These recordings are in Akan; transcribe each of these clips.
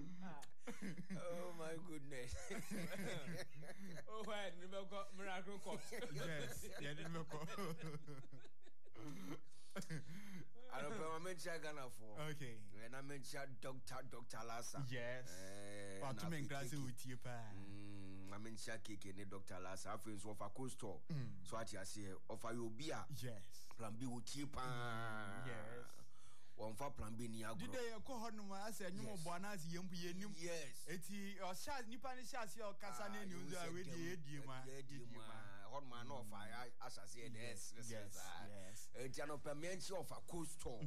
Oh my goodness. Oh, why didn't you go miracle course? Yes, yeah, didn't go. I don't mention Ghana for. Okay. When I mention Dr. Lassa. Yes. But to make glass with you, pa. I mention cake in Dr. Lassa. I feel so for coastal. So what you say? Offer you beer. Yes. Plan B with you, pa. Yes. One for plan B near. Did they call her no? I said, no more bonas, young piano. Yes. Eti or shas Nippon shas your Cassani news already. Hot man of fire, as I said, yes. A general permanent of a coastal,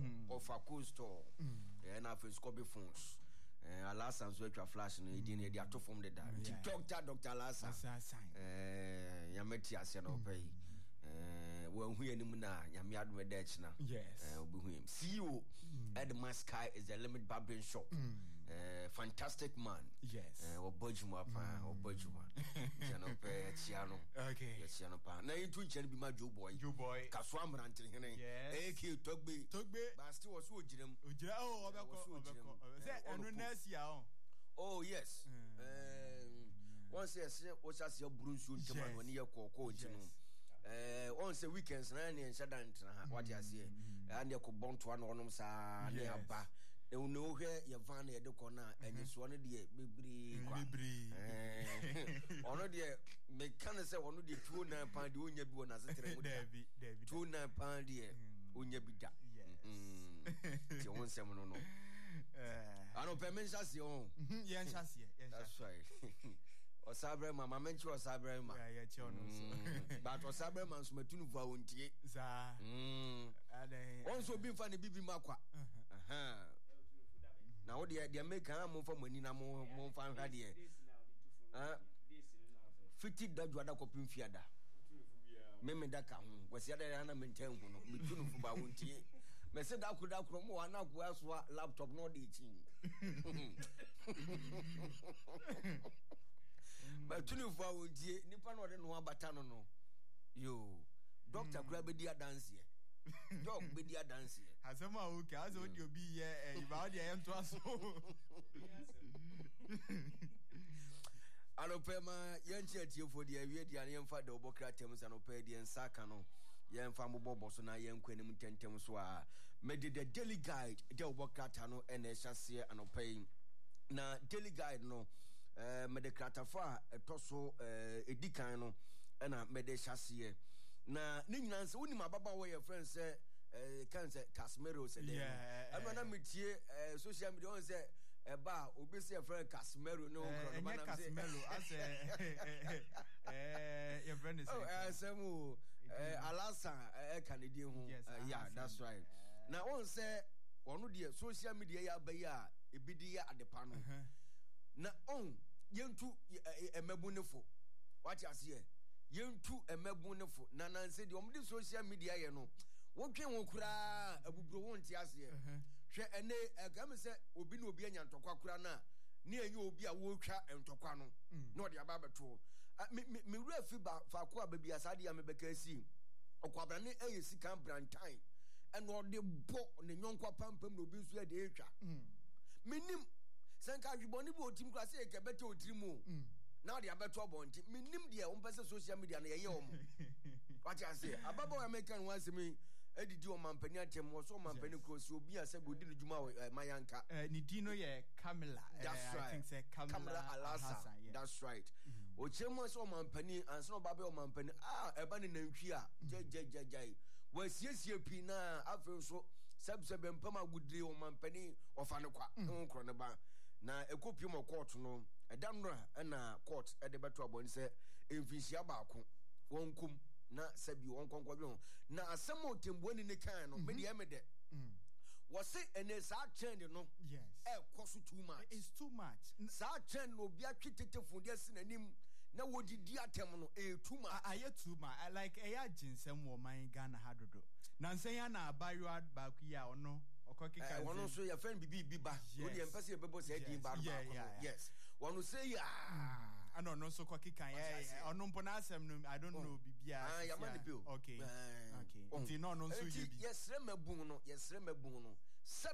and after Scobby phones. Alas, I'm sweat your flash and you didn't to form the Dr. Lassa. Yameti, I said, obey. When we anymore, Yamiad Medechna. Yes. CEO Edmund Sky is the limit barbering shop. Fantastic man. Yes. Or Bojuma, or Bojuma. Chiano. Okay. Yes, Chiano. Now you two can be my Joe boy. You boy. Kaswam ranting. Yes. AK Tugbe. But still was with Jim. Oh, yes. Once I say, what's as your Bruce when you're coaching. Once a weekends, and Shadan, what you say, and you could bond to one on them, sir, nearby. They will know where you're van at the corner, and you swan the baby. Or the mechanic say, one of the 2 9 pound, you won't be one as a David 2 9 pound, dear, won't you be that? Yes. You won't say, no. I don't permit us your own. Yes, that's right. Or Sabre, Mamma mentioned or Sabre, but or Sabre man's matunu volunteer. Also been funny Bibi Makwa. Now, they make a move for money, more fun idea. 50 Dodge Wada Copin Fiada. Meme Daka was the other element between for volunteer. Messed out could have from one up where's what laptop not eating. But to for volunteer, Nippon or no batano no. You, Doctor Grabedia dance here. Dog Bedia dance here. Has someone who cares what you be here about the end to us. Anopema yenche for the aviator and young father Bocratems and Opedian Sakano. Yan Famu Bobo, na yan quenim tentem swa. Made the daily guide, Del Bocratano, and a chassis and opaying. Na daily guide no. Mede kratafa etoso edikano na mede chassis na nyina se woni mababa wo your friend say kan say Casimiro say dem na metie social media on say eba obi say your friend Casimiro no kro na Casimiro as your friend is asemu Alasa Canadian ho yeah that's right na on say onu de social media ya baya ebidi ya adepa no na on yentu emebunefo what you see yentu emebunefo na nanse de omde social media ye no wotwe won kura abuburo won ti ase hwe ene agam se obi na obi anya ntokwa kura na enye obi a wotwa ntokwa no na ode aba beto me wura fi ba fa ko ababi asade ya mebeka si okwabra ne eyesi kan brantain ene ode bo ne nyonkwa pampam na obi so ya de etwa menim Sanka Juboni bo team class e ke bete otrimu now they are better about minim dia on person social media na ye omo what you say ababa American once me edidi o mampani atem wo so mampani cross obi ase bodi ne juma mayanka ni dino ye Camila I think say Camila Alasa that's right o chemo so mampani anso baba o mampani eba ne nantwi a jajajajai wasiesie pi na afi so sebsebe mpama gudre o mampani ofa ne kwa nkro ne ba na ekopi mo court no edam no na court ede beto aboni se emfinhia baako wonkum na sabi wonkonkwadwe na asemo tembuani ne kan no me de emede was say ene sa trend no yes cost too much it's too much sa trend no bia twetete funde asenanim na wodidi atem no too much aye too much I like eya ginsem wo man Ghana hadodo na nsen na abayo baako ya ono okokika one so your friend bibi ba wo de empese e bebo say din ba yes one say ya no so kokika ya ono mpo na asem no I don't know bibia ya man the bill okay until no so ye bi yes remabun no